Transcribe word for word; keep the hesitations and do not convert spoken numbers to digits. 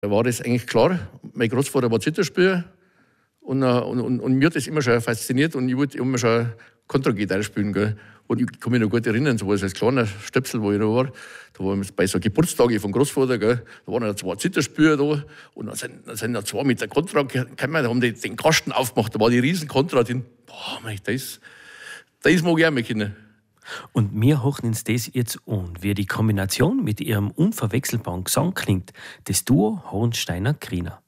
Da war das eigentlich klar. Mein Großvater war Zitterspieler und, und, und, und mir hat das immer schon fasziniert und ich wollte immer schon Kontragitarre spielen. Gell. Und ich kann mich noch gut erinnern, so als kleiner Stöpsel, wo ich noch war, da waren wir bei so Geburtstagen vom Großvater, gell, da waren noch zwei Zitterspieler da und dann sind, dann sind noch zwei mit der Kontra gekommen, da haben die den Kasten aufgemacht, da war die riesen Kontra drin. Boah, mein, das, das mag ich auch mal kennen. Und wir hören uns das jetzt an, wie die Kombination mit ihrem unverwechselbaren Gesang klingt. Das Duo Hornsteiner-Griner.